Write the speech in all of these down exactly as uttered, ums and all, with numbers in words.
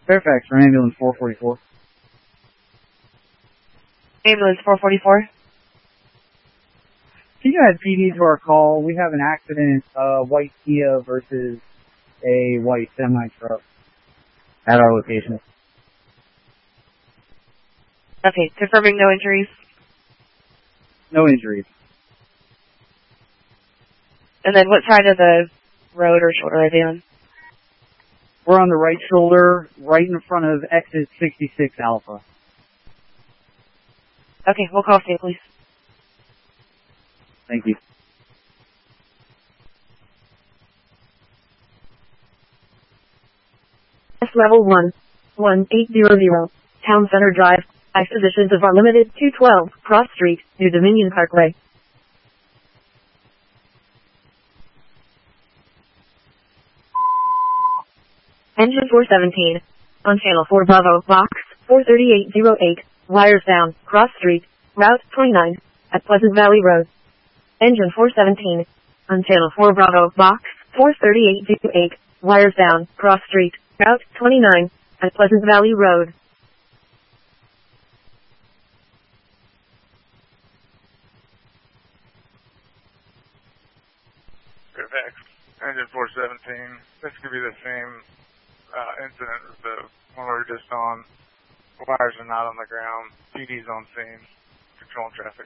Fairfax for ambulance four forty-four. Ambulance four forty-four. Can you add P D to our call? We have an accident, uh, white Kia versus a white semi-truck at our location. Okay, confirming no injuries. No injuries. And then what side of the road or shoulder are they on? We're on the right shoulder, right in front of exit sixty-six Alpha. Okay, we'll call state police. Thank you. S level one, one eight zero zero, Town Center Drive, I Physicians of Unlimited, two twelve, Cross Street, New Dominion Parkway. Engine four seventeen, on Channel four Bravo, Box four thirty-eight oh eight, wires down, Cross Street, Route twenty-nine, at Pleasant Valley Road. Engine four seventeen, on Channel four Bravo, Box four thirty-eight oh eight, wires down, Cross Street, Route twenty-nine, at Pleasant Valley Road. Fairfax, engine four seventeen. This could be the same uh, incident as the one we were just on. Wires are not on the ground. P D's on scene. Controlling traffic.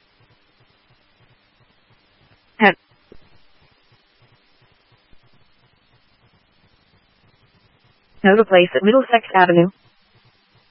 Head. Know the place at Middlesex Avenue.